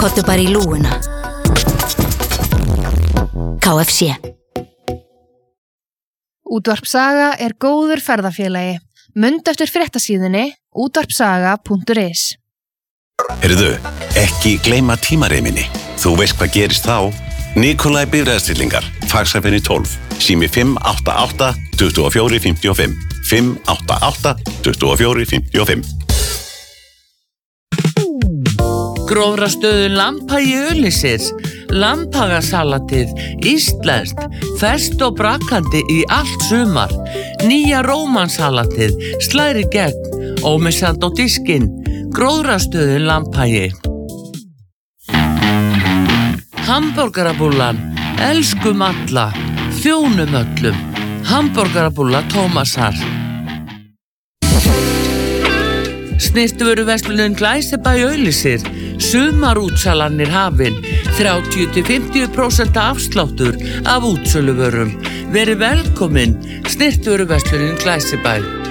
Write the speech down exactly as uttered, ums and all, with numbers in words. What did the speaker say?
Komdu bara í lúguna. K F C. Útvarp Saga er góður ferðafélagi. Mundu eftir fréttasíðunni útvarpsaga punktur is. Heyrðu, ekki gleyma tímareiminni. Þú veist hvað gerist þá? Nikolaj Bifreiðastillingar, Faxafinni tólf, sími fimm átta átta, tuttugu og fjögur, fimmtíu og fimm, fimm átta átta, tuttugu og fjögur, fimmtíu og fimm. Grófrastöðun Lambhagi Öllisir, Lambhagasalatið, íslenskt, ferskt og brakandi í allt sumar, nýja rómansalatið, slæri gegn, ómissandi á diskinn, Grófrastöðun Lambhagi. Hamborgarabúllan, elskum alla, þjónum öllum, Hamborgarabúlla Tómasar. Snyrtivöruverslunin Glæsibæ Öllisir, sumarútsalanir hafin, þrjátíu til fimmtíu prósent afsláttur af útsöluvörum. Verið velkomin, Snyrtivöruverslunin Glæsibæ.